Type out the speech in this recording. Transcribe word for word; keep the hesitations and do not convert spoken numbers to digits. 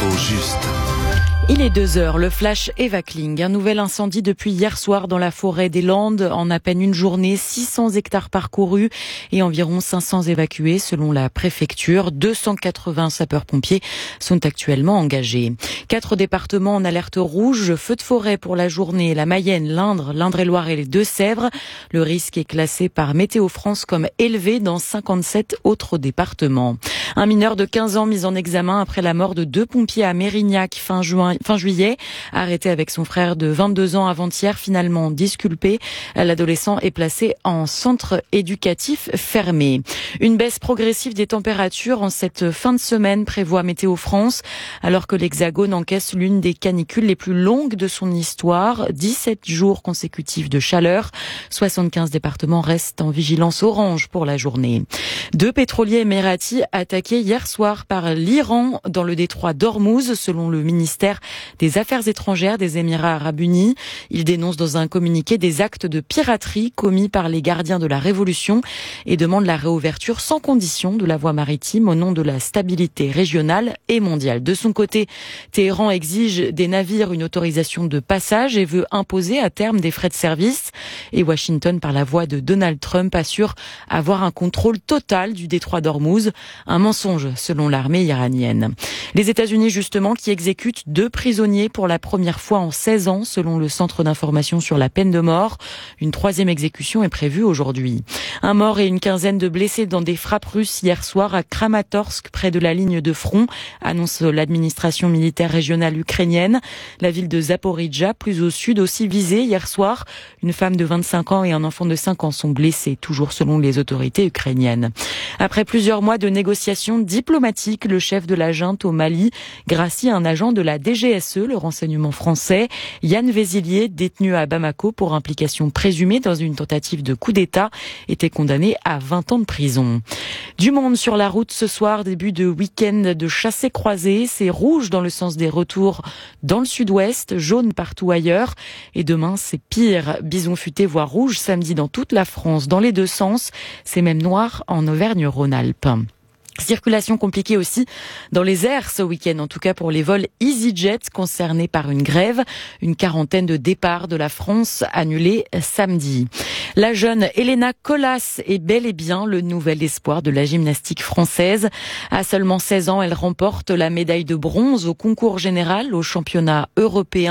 L'info juste. Il est deux heures, le flash Eva Kling. Un nouvel incendie depuis hier soir dans la forêt des Landes. En à peine une journée, six cents hectares parcourus et environ cinq cents évacués selon la préfecture. deux cent quatre-vingts sapeurs-pompiers sont actuellement engagés. Quatre départements en alerte rouge, feu de forêt pour la journée, la Mayenne, l'Indre, l'Indre-et-Loire et les Deux-Sèvres. Le risque est classé par Météo France comme élevé dans cinquante-sept autres départements. Un mineur de quinze ans mis en examen après la mort de deux pompiers à Mérignac fin juin. Fin juillet, arrêté avec son frère de vingt-deux ans avant-hier, finalement disculpé. L'adolescent est placé en centre éducatif fermé. Une baisse progressive des températures en cette fin de semaine prévoit Météo France, alors que l'Hexagone encaisse l'une des canicules les plus longues de son histoire. dix-sept jours consécutifs de chaleur. soixante-quinze départements restent en vigilance orange pour la journée. Deux pétroliers émiratis attaqués hier soir par l'Iran dans le détroit d'Ormuz, selon le ministère des Affaires étrangères des Émirats arabes unis. Il dénonce dans un communiqué des actes de piraterie commis par les gardiens de la Révolution et demande la réouverture sans condition de la voie maritime au nom de la stabilité régionale et mondiale. De son côté, Téhéran exige des navires une autorisation de passage et veut imposer à terme des frais de service. Et Washington, par la voix de Donald Trump, assure avoir un contrôle total du détroit d'Ormuz. Un mensonge selon l'armée iranienne. Les États-Unis, justement, qui exécutent deux prisonniers pour la première fois en seize ans, selon le Centre d'information sur la peine de mort. Une troisième exécution est prévue aujourd'hui. Un mort et une quinzaine de blessés dans des frappes russes hier soir à Kramatorsk, près de la ligne de front, annonce l'administration militaire régionale ukrainienne. La ville de Zaporijjia, plus au sud, aussi visée hier soir. Une femme de vingt-cinq ans et un enfant de cinq ans sont blessés, toujours selon les autorités ukrainiennes. Après plusieurs mois de négociations diplomatiques, le chef de la junte au Mali gracie un agent de la D G S E, le renseignement français, Yann Vézilier, détenu à Bamako pour implication présumée dans une tentative de coup d'État, était condamné à vingt ans de prison. Du monde sur la route ce soir, début de week-end de chassés-croisés. C'est rouge dans le sens des retours dans le sud-ouest, jaune partout ailleurs. Et demain, c'est pire. Bison futé voire rouge samedi dans toute la France, dans les deux sens. C'est même noir en Auvergne-Rhône-Alpes. Circulation compliquée aussi dans les airs ce week-end, en tout cas pour les vols EasyJet concernés par une grève. Une quarantaine de départs de la France annulés samedi. La jeune Helena Colas est bel et bien le nouvel espoir de la gymnastique française. À seulement seize ans, elle remporte la médaille de bronze au concours général au championnat européen